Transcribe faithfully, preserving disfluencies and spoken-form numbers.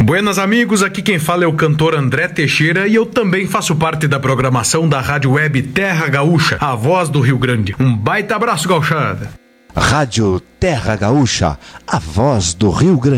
Buenas amigos, aqui quem fala é o cantor André Teixeira e eu também faço parte da programação da Rádio Web Terra Gaúcha, a voz do Rio Grande. Um baita abraço, gauchada! Rádio Terra Gaúcha, a voz do Rio Grande.